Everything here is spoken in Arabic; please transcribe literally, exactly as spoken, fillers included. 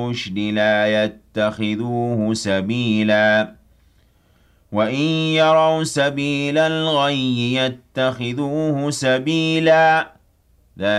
الرشد لا يتخذوه سبيلا وإن يروا سبيل الغي يتخذوه سبيلا